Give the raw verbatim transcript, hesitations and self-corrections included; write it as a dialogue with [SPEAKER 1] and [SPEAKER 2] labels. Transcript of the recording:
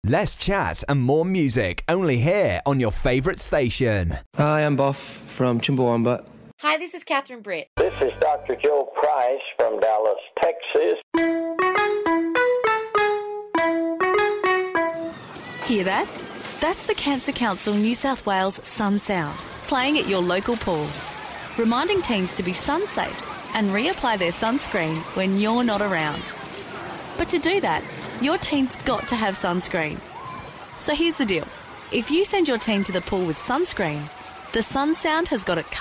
[SPEAKER 1] Less chat and more music, only here on your favourite station.
[SPEAKER 2] Hi, I'm Boff from Chumbawamba.
[SPEAKER 3] Hi, this is Catherine Britt.
[SPEAKER 4] This is Doctor Joe Price from Dallas, Texas.
[SPEAKER 5] Hear that? That's the Cancer Council New South Wales Sun Sound, playing at your local pool, reminding teens to be sun safe and reapply their sunscreen when you're not around. But to do that, your teen's got to have sunscreen. So here's the deal. If you send your teen to the pool with sunscreen, the Sun Sound has got it covered.